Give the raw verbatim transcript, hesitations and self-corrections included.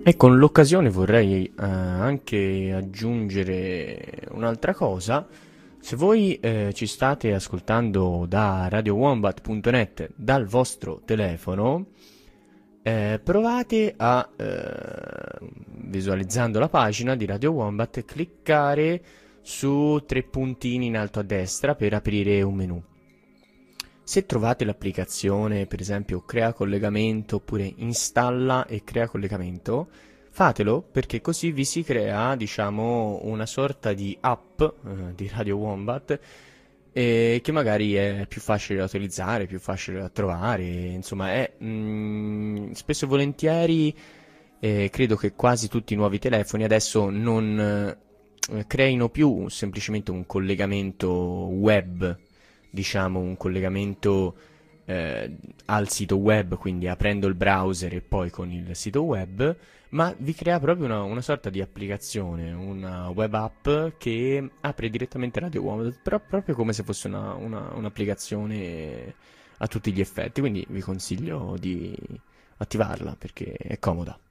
E con l'occasione vorrei eh, anche aggiungere un'altra cosa. Se voi eh, ci state ascoltando da radio wombat punto net dal vostro telefono, eh, provate a, eh, visualizzando la pagina di Radio Wombat, cliccare su tre puntini in alto a destra per aprire un menu. Se trovate l'applicazione, per esempio, crea collegamento oppure installa e crea collegamento, fatelo perché così vi si crea, diciamo, una sorta di app eh, di Radio Wombat eh, che magari è più facile da utilizzare, più facile da trovare, insomma, è mm, spesso e volentieri eh, credo che quasi tutti i nuovi telefoni adesso non eh, creino più semplicemente un collegamento web, diciamo un collegamento eh, al sito web, quindi aprendo il browser e poi con il sito web, ma vi crea proprio una, una sorta di applicazione, una web app che apre direttamente Radio Wombat, però proprio come se fosse una, una- un'applicazione a tutti gli effetti, quindi vi consiglio di attivarla perché è comoda.